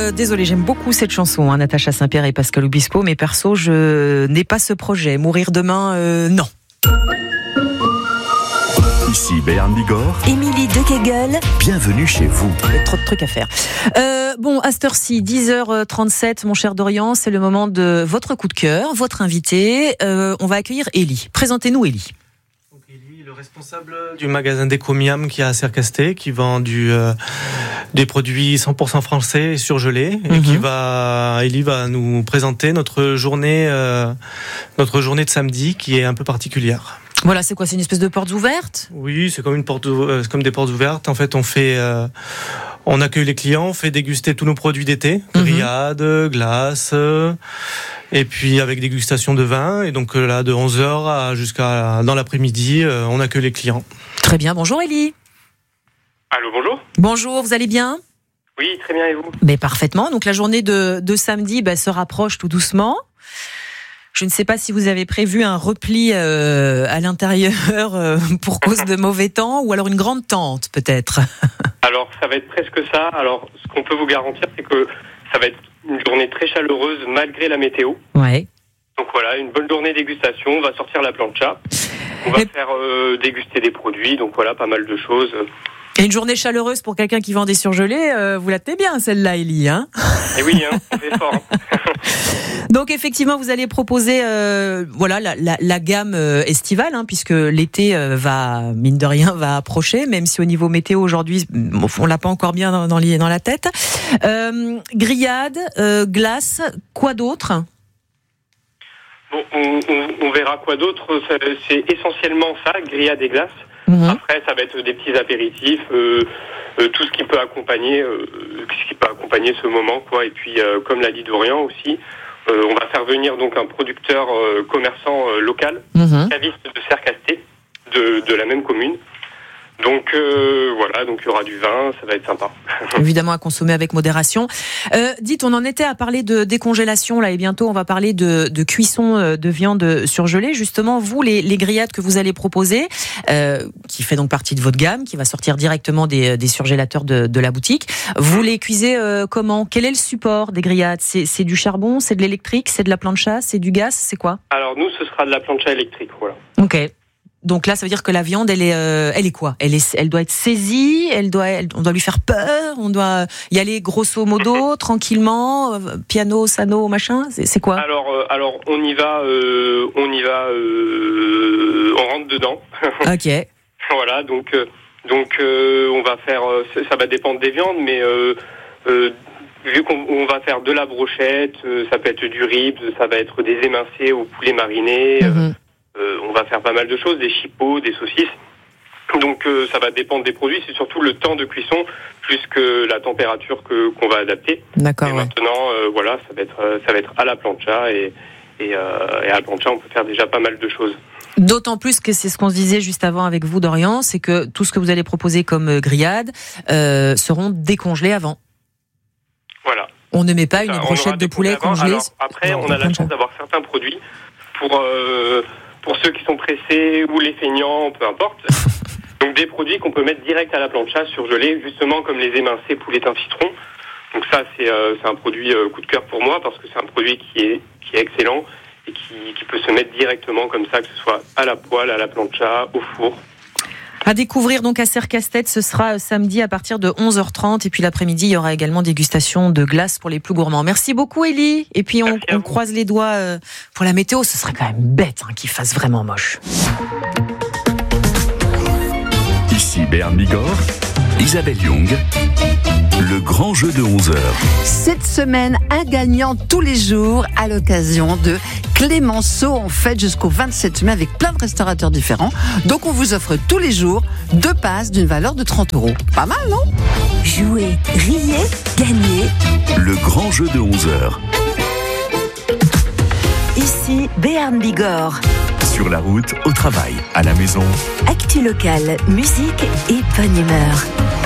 désolée, j'aime beaucoup cette chanson, hein, Natacha Saint-Pierre et Pascal Obispo, mais perso, je n'ai pas ce projet. Mourir demain, non. Ici Béarn Bigorre. Émilie de Kegel. Bienvenue chez vous. Il y a trop de trucs à faire. Bon, à cette heure-ci, 10h37, mon cher Dorian, c'est le moment de votre coup de cœur, votre invité. On va accueillir Élie. Présentez-nous Élie. Élie, le responsable du magasin d'Ecomiam qui est à Sercasté, qui vend des produits 100% français et surgelés. Et Élie va nous présenter notre journée de samedi qui est un peu particulière. Voilà, c'est quoi? C'est une espèce de portes ouvertes? Oui, c'est comme comme des portes ouvertes. En fait, on accueille les clients, on fait déguster tous nos produits d'été, grillades, glaces, et puis avec dégustation de vin. Et donc là, de 11h jusqu'à dans l'après-midi, on accueille les clients. Très bien. Bonjour Élie. Allô, bonjour. Bonjour, vous allez bien? Oui, très bien, et vous? Mais parfaitement. Donc la journée de samedi se rapproche tout doucement. Je ne sais pas si vous avez prévu un repli à l'intérieur pour cause de mauvais temps ou alors une grande tente peut-être. Alors ça va être presque ça. Alors ce qu'on peut vous garantir, c'est que ça va être une journée très chaleureuse malgré la météo. Ouais. Donc voilà, une bonne journée dégustation. On va sortir la plancha. On va faire déguster des produits. Donc voilà, pas mal de choses. Et une journée chaleureuse pour quelqu'un qui vend des surgelés, vous la tenez bien celle-là, Élie, hein? Et oui, on fait fort. Donc effectivement, vous allez proposer la gamme estivale, hein, puisque l'été mine de rien va approcher, même si au niveau météo aujourd'hui, on l'a pas encore bien dans la tête. Grillade, glace, quoi d'autre? Bon, on verra quoi d'autre. C'est essentiellement ça, grillade et glace. Après, ça va être des petits apéritifs, tout ce qui peut accompagner ce moment, quoi. Et puis, comme l'a dit Dorian aussi, on va faire venir donc un producteur commerçant local, caviste de Sercasté, de la même commune. Donc voilà, donc il y aura du vin, ça va être sympa. Évidemment à consommer avec modération. Dites, on en était à parler de décongélation là, et bientôt on va parler de cuisson de viande surgelée. Justement, vous, les grillades que vous allez proposer, qui fait donc partie de votre gamme, qui va sortir directement des surgélateurs de la boutique, vous les cuisez comment? Quel est le support des grillades? C'est du charbon, c'est de l'électrique, c'est de la plancha, c'est du gaz, c'est quoi? Alors nous, ce sera de la plancha électrique, voilà. Ok. Donc là, ça veut dire que la viande, elle est quoi? Elle doit être saisie, on doit lui faire peur, on doit y aller grosso modo, tranquillement, piano, sano, machin. C'est quoi? Alors on y va, on rentre dedans. Ok. Voilà, donc on va faire, ça va dépendre des viandes, mais vu qu'on va faire de la brochette, ça peut être du ribs, ça va être des émincés au poulet mariné. On va faire pas mal de choses, des chipots, des saucisses. Donc ça va dépendre des produits, c'est surtout le temps de cuisson plus que la température qu'on va adapter. D'accord. Et maintenant, voilà, ça va être à la plancha et à la plancha, on peut faire déjà pas mal de choses. D'autant plus que c'est ce qu'on se disait juste avant avec vous, Dorian, c'est que tout ce que vous allez proposer comme grillade seront décongelés avant. Voilà. On ne met pas une brochette de poulet congelée. Alors, après, on a la chance d'avoir certains produits pour ceux qui sont pressés ou les feignants, peu importe. Donc des produits qu'on peut mettre direct à la plancha, surgelés, justement comme les émincés pouletins citron. Donc ça, c'est un produit coup de cœur pour moi parce que c'est un produit qui est excellent et qui peut se mettre directement comme ça, que ce soit à la poêle, à la plancha, au four. À découvrir donc à Sercastet, ce sera samedi à partir de 11h30 et puis l'après-midi il y aura également dégustation de glace pour les plus gourmands. Merci beaucoup Élie et puis on croise les doigts pour la météo, ce serait quand même bête qu'il fasse vraiment moche. Ici Béarn Bigorre, Isabelle Young, le grand jeu de 11h. Cette semaine, un gagnant tous les jours à l'occasion de Clémenceau en fête jusqu'au 27 mai avec plein de restaurateurs différents. Donc on vous offre tous les jours 2 passes d'une valeur de 30 €. Pas mal, non? Jouez, riez, gagnez. Le grand jeu de 11h. Ici Béarn Bigorre. Sur la route, au travail, à la maison. Actu locale, musique et bonne humeur.